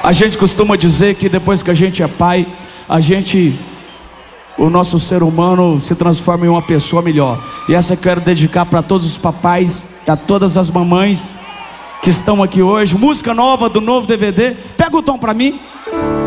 A gente costuma dizer que depois que a gente é pai, o nosso ser humano se transforma em uma pessoa melhor. E essa eu quero dedicar para todos os papais e a todas as mamães que estão aqui hoje. Música nova do novo DVD. Pega o tom para mim.